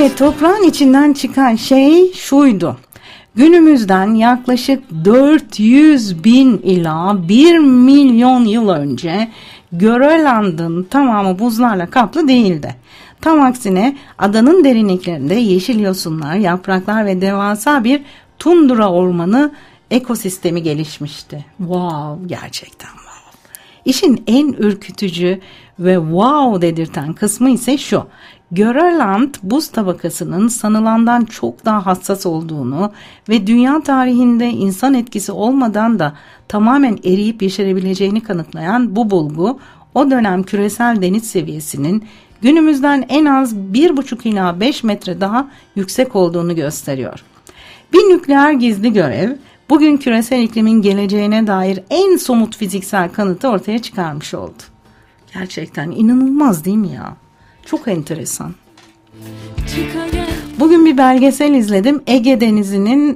Evet, toprağın içinden çıkan şey şuydu. Günümüzden yaklaşık 400 bin ila 1 milyon yıl önce Grönland'ın tamamı buzlarla kaplı değildi. Tam aksine adanın derinliklerinde yeşil yosunlar, yapraklar ve devasa bir tundra ormanı ekosistemi gelişmişti. Wow, gerçekten wow. İşin en ürkütücü ve wow dedirten kısmı ise şu. Grönland buz tabakasının sanılandan çok daha hassas olduğunu ve dünya tarihinde insan etkisi olmadan da tamamen eriyip yeşerebileceğini kanıtlayan bu bulgu, o dönem küresel deniz seviyesinin günümüzden en az 1,5 ila 5 metre daha yüksek olduğunu gösteriyor. Bir nükleer gizli görev bugün küresel iklimin geleceğine dair en somut fiziksel kanıtı ortaya çıkarmış oldu. Gerçekten inanılmaz değil mi ya? Çok enteresan. Bugün bir belgesel izledim. Ege Denizi'nin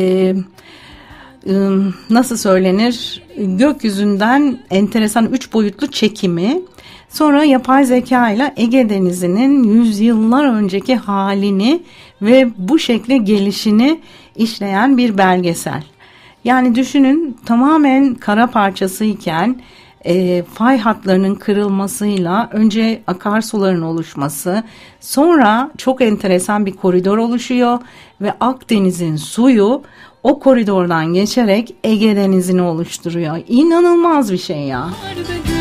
nasıl söylenir, gökyüzünden enteresan 3 boyutlu çekimi. Sonra yapay zeka ile Ege Denizi'nin yüzyıllar önceki halini ve bu şekle gelişini işleyen bir belgesel. Yani düşünün, tamamen kara parçasıyken fay hatlarının kırılmasıyla önce akarsuların oluşması, sonra çok enteresan bir koridor oluşuyor ve Akdeniz'in suyu o koridordan geçerek Ege Denizi'ni oluşturuyor. İnanılmaz bir şey ya.